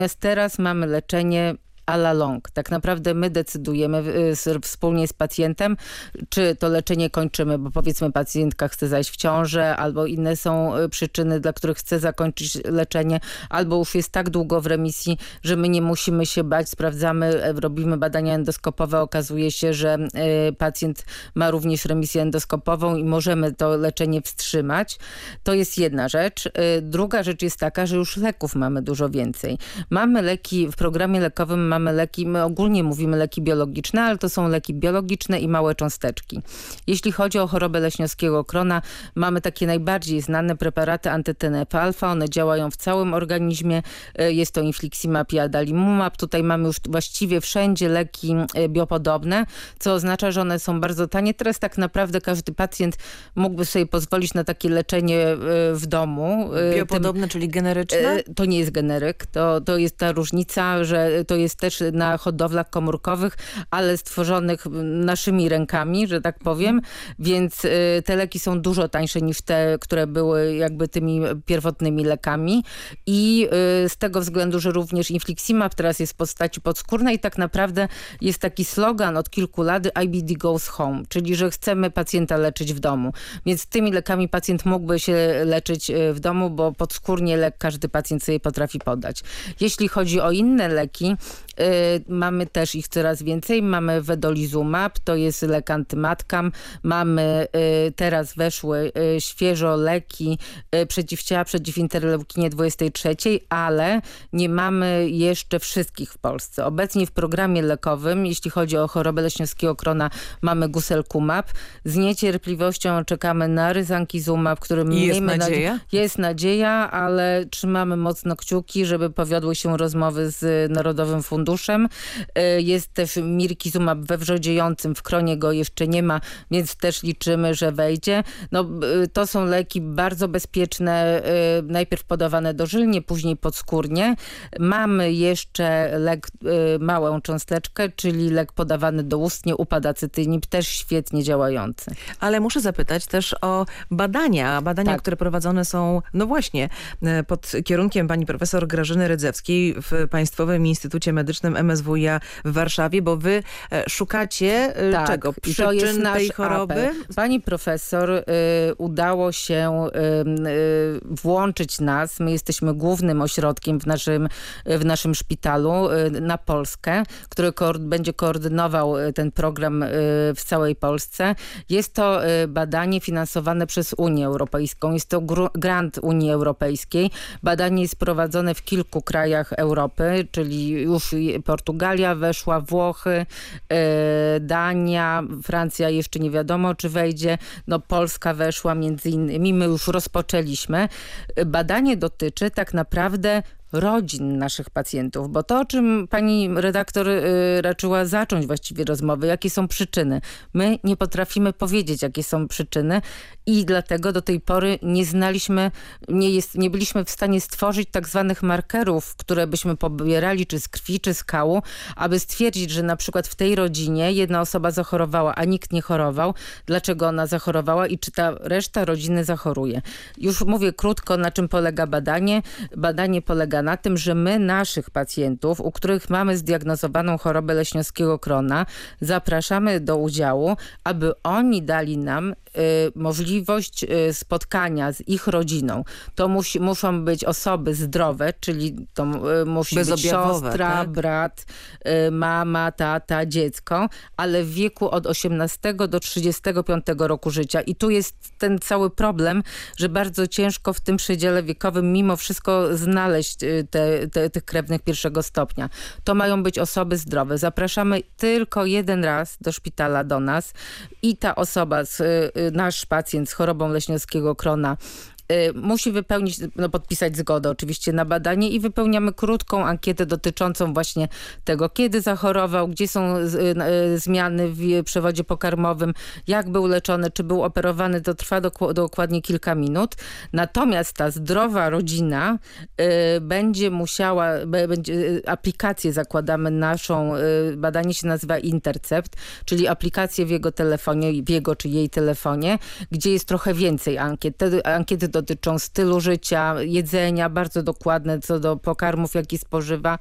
Teraz mamy leczenie a la longue. Tak naprawdę my decydujemy wspólnie z pacjentem, czy to leczenie kończymy, bo powiedzmy pacjentka chce zajść w ciążę, albo inne są przyczyny, dla których chce zakończyć leczenie, albo już jest tak długo w remisji, że my nie musimy się bać, sprawdzamy, robimy badania endoskopowe, okazuje się, że pacjent ma również remisję endoskopową i możemy to leczenie wstrzymać. To jest jedna rzecz. Druga rzecz jest taka, że już leków mamy dużo więcej. Mamy leki, w programie lekowym mamy leki, my ogólnie mówimy leki biologiczne, ale to są leki biologiczne i małe cząsteczki. Jeśli chodzi o chorobę leśniowskiego krona, mamy takie najbardziej znane preparaty anty-TNF-alfa, one działają w całym organizmie, jest to infliximab i adalimumab. Tutaj mamy już właściwie wszędzie leki biopodobne, co oznacza, że one są bardzo tanie. Teraz tak naprawdę każdy pacjent mógłby sobie pozwolić na takie leczenie w domu. Biopodobne, czyli generyczne? To nie jest generyk, to jest ta różnica, że to jest też na hodowlach komórkowych, ale stworzonych naszymi rękami, że tak powiem, więc te leki są dużo tańsze niż te, które były jakby tymi pierwotnymi lekami i z tego względu, że również infliximab teraz jest w postaci podskórnej, tak naprawdę jest taki slogan od kilku lat IBD goes home, czyli że chcemy pacjenta leczyć w domu, więc tymi lekami pacjent mógłby się leczyć w domu, bo podskórnie lek każdy pacjent sobie potrafi podać. Jeśli chodzi o inne leki, mamy też ich coraz więcej. Mamy vedolizumab, to jest lek antymatkam. Mamy teraz weszły świeżo leki przeciwciała przeciw interleukinie 23, ale nie mamy jeszcze wszystkich w Polsce. Obecnie w programie lekowym, jeśli chodzi o chorobę leśniowskiego krona, mamy guselkumab. Z niecierpliwością czekamy na ryzankizumab, którym jest nadzieja? Jest nadzieja, ale trzymamy mocno kciuki, żeby powiodły się rozmowy z Narodowym Funduszem. Jest też mirikizumab we wrzodziejącym, w kronie go jeszcze nie ma, więc też liczymy, że wejdzie. No, to są leki bardzo bezpieczne, najpierw podawane dożylnie, później podskórnie. Mamy jeszcze lek, małą cząsteczkę, czyli lek podawany doustnie, upadacytynib, też świetnie działający. Ale muszę zapytać też o badania, tak, które prowadzone są, no właśnie, pod kierunkiem pani profesor Grażyny Rydzewskiej w Państwowym Instytucie Medycznym MSWiA w Warszawie, bo wy szukacie czego? Przyczyn tej choroby? Apel. Pani profesor udało się włączyć nas. My jesteśmy głównym ośrodkiem w naszym szpitalu na Polskę, który będzie koordynował ten program w całej Polsce. Jest to badanie finansowane przez Unię Europejską. Jest to grant Unii Europejskiej. Badanie jest prowadzone w kilku krajach Europy, czyli już Portugalia weszła, Włochy, Dania, Francja jeszcze nie wiadomo, czy wejdzie. No, Polska weszła między innymi. My już rozpoczęliśmy. Badanie dotyczy tak naprawdę rodzin naszych pacjentów, bo to, o czym pani redaktor raczyła zacząć właściwie rozmowy, jakie są przyczyny. My nie potrafimy powiedzieć, jakie są przyczyny i dlatego do tej pory nie znaliśmy, nie byliśmy w stanie stworzyć tak zwanych markerów, które byśmy pobierali czy z krwi, czy z kału, aby stwierdzić, że na przykład w tej rodzinie jedna osoba zachorowała, a nikt nie chorował. Dlaczego ona zachorowała i czy ta reszta rodziny zachoruje. Już mówię krótko, na czym polega badanie. Badanie polega na tym, że my naszych pacjentów, u których mamy zdiagnozowaną chorobę leśniowskiego krona, zapraszamy do udziału, aby oni dali nam możliwość spotkania z ich rodziną. To muszą być osoby zdrowe, czyli to musi być siostra, tak? Brat, mama, tata, dziecko, ale w wieku od 18 do 35 roku życia. I tu jest ten cały problem, że bardzo ciężko w tym przedziale wiekowym mimo wszystko znaleźć tych krewnych pierwszego stopnia. To mają być osoby zdrowe. Zapraszamy tylko jeden raz do szpitala do nas i ta osoba, nasz pacjent z chorobą leśniowskiego krona musi wypełnić, podpisać zgodę oczywiście na badanie i wypełniamy krótką ankietę dotyczącą właśnie tego, kiedy zachorował, gdzie są zmiany w przewodzie pokarmowym, jak był leczony, czy był operowany, to trwa dokładnie kilka minut. Natomiast ta zdrowa rodzina będzie musiała, aplikację zakładamy naszą, badanie się nazywa Intercept, czyli aplikację w jego telefonie, w jego czy jej telefonie, gdzie jest trochę więcej ankiet. Te ankiety dotyczą stylu życia, jedzenia, bardzo dokładne co do pokarmów, jaki spożywa.